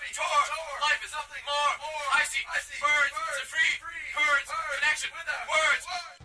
Tor. Life is nothing more. I see birds. It's a free birds. Connection. Words.